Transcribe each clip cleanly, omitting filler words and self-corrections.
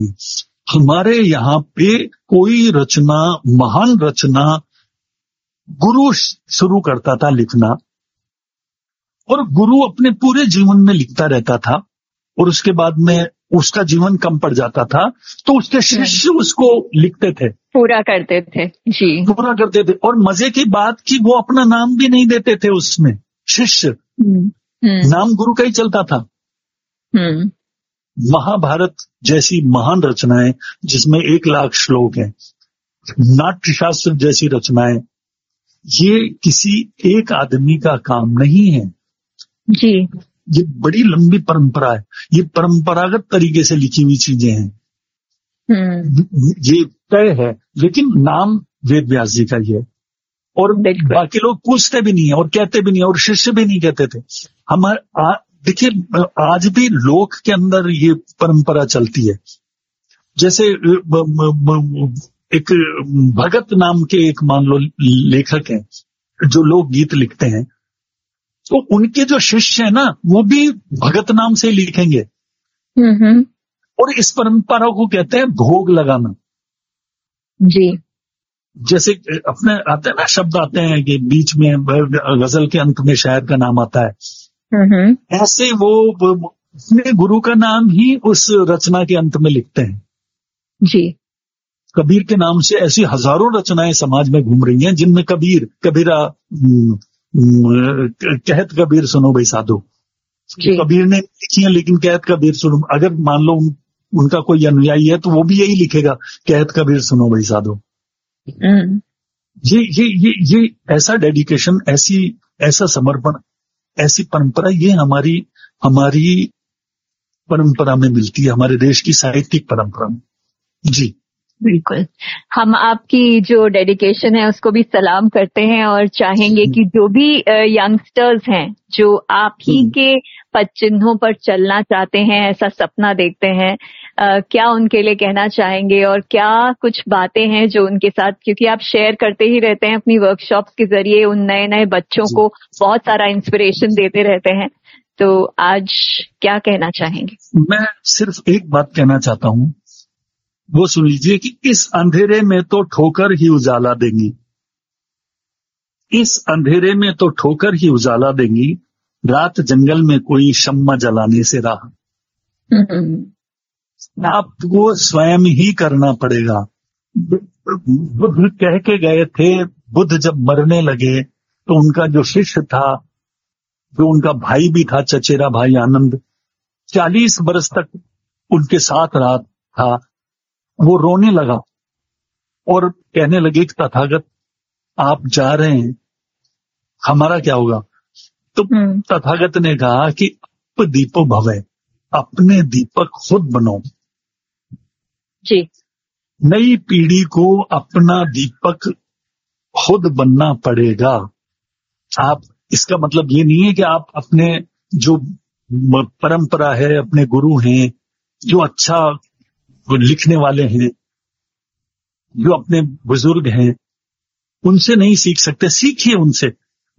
हमारे यहाँ पे कोई रचना, महान रचना गुरु शुरू करता था लिखना, और गुरु अपने पूरे जीवन में लिखता रहता था, और उसके बाद में उसका जीवन कम पड़ जाता था तो उसके शिष्य उसको लिखते थे, पूरा करते थे जी, पूरा करते थे। और मजे की बात कि वो अपना नाम भी नहीं देते थे उसमें, शिष्य नाम गुरु का ही चलता था। महाभारत जैसी महान रचनाएं जिसमें 1,00,000 श्लोक हैं, नाट्यशास्त्र जैसी रचनाएं, ये किसी एक आदमी का काम नहीं है जी। ये बड़ी लंबी परंपरा है, ये परंपरागत तरीके से लिखी हुई चीजें हैं, ये तय है। लेकिन नाम वेद व्यास जी का ही है, और बाकी लोग पूछते भी नहीं है और कहते भी नहीं है, और शिष्य भी नहीं कहते थे। हमारे देखिए, आज भी लोक के अंदर ये परंपरा चलती है। जैसे एक भगत नाम के एक मान लो लेखक हैं जो लोक गीत लिखते हैं, तो उनके जो शिष्य है ना वो भी भगत नाम से लिखेंगे, और इस परंपरा को कहते हैं भोग लगाना जी। जैसे अपने आते हैं ना, शब्द आते हैं कि बीच में गजल के अंत में शायर का नाम आता है, ऐसे वो अपने गुरु का नाम ही उस रचना के अंत में लिखते हैं जी। कबीर के नाम से ऐसी हजारों रचनाएं समाज में घूम रही हैं, जिनमें कबीरा कहत कबीर सुनो भाई साधो, कबीर ने लिखी है लेकिन कहत कबीर सुनो। अगर मान लो उनका कोई अनुयायी है तो वो भी यही लिखेगा, कहत कबीर सुनो भाई साधो। ये ऐसा डेडिकेशन, ऐसा समर्पण, ऐसी परंपरा, ये हमारी परंपरा में मिलती है, हमारे देश की साहित्यिक परंपरा में। जी बिल्कुल, हम आपकी जो डेडिकेशन है उसको भी सलाम करते हैं, और चाहेंगे कि जो भी यंगस्टर्स हैं जो आप ही के पद चिन्हों पर चलना चाहते हैं, ऐसा सपना देखते हैं, क्या उनके लिए कहना चाहेंगे, और क्या कुछ बातें हैं जो उनके साथ, क्योंकि आप शेयर करते ही रहते हैं अपनी वर्कशॉप्स के जरिए, उन नए नए बच्चों को बहुत सारा इंस्पिरेशन देते रहते हैं, तो आज क्या कहना चाहेंगे? मैं सिर्फ एक बात कहना चाहता हूँ, वो सुन लीजिए कि इस अंधेरे में तो ठोकर ही उजाला देंगी, इस अंधेरे में तो ठोकर ही उजाला देंगी, रात जंगल में कोई शम्मा जलाने से राह। आपको स्वयं ही करना पड़ेगा। बुद्ध कह के गए थे, बुद्ध जब मरने लगे तो उनका जो शिष्य था, जो उनका भाई भी था, चचेरा भाई आनंद, 40 बरस तक उनके साथ रहा था, वो रोने लगा और कहने लगे कि तथागत आप जा रहे हैं, हमारा क्या होगा? तो तथागत ने कहा कि अप दीपो भवे, अपने दीपक खुद बनो जी। नई पीढ़ी को अपना दीपक खुद बनना पड़ेगा। आप, इसका मतलब ये नहीं है कि आप अपने जो परंपरा है, अपने गुरु हैं, जो अच्छा लिखने वाले हैं, जो अपने बुजुर्ग हैं, उनसे नहीं सीख सकते, सीखिए उनसे,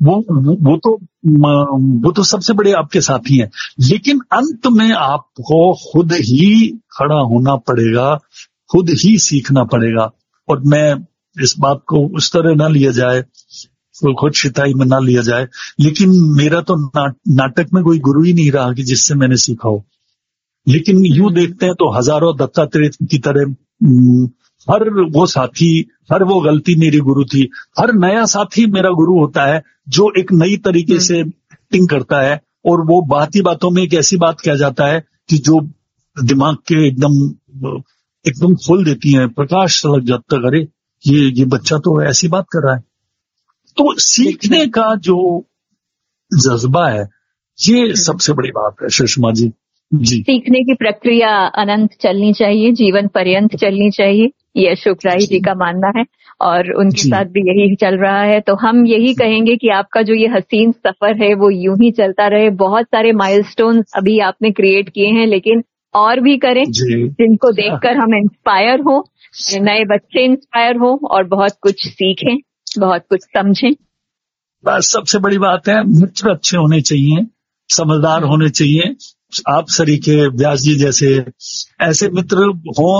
वो तो सबसे बड़े आपके साथी हैं, लेकिन अंत में आपको खुद ही खड़ा होना पड़ेगा, खुद ही सीखना पड़ेगा। और मैं इस बात को उस तरह ना लिया जाए, खुद शिताई में ना लिया जाए, लेकिन मेरा तो नाटक में कोई गुरु ही नहीं रहा कि जिससे मैंने सीखा हो। लेकिन यूं देखते हैं तो हजारों दत्तात्रेय की तरह हर वो साथी, हर वो गलती मेरी गुरु थी, हर नया साथी मेरा गुरु होता है जो एक नई तरीके से एक्टिंग करता है, और वो बात ही बातों में एक ऐसी बात कह जाता है कि जो दिमाग के एकदम खोल देती है, प्रकाश लग जाता है, अरे ये बच्चा तो ऐसी बात कर रहा है। तो सीखने का जो जज्बा है, ये सबसे बड़ी बात है सुषमा जी। सीखने की प्रक्रिया अनंत चलनी चाहिए, जीवन पर्यंत चलनी चाहिए, ये अशोक राही जी का मानना है, और उनके साथ भी यही चल रहा है। तो हम यही कहेंगे कि आपका जो ये हसीन सफर है वो यूं ही चलता रहे। बहुत सारे माइलस्टोन अभी आपने क्रिएट किए हैं, लेकिन और भी करें जिनको देखकर हम इंस्पायर हो, नए बच्चे इंस्पायर हो और बहुत कुछ सीखें, बहुत कुछ समझें। बस सबसे बड़ी बात है, मित्र अच्छे होने चाहिए, समझदार होने चाहिए, आप सरीखे व्यास जी जैसे ऐसे मित्र हों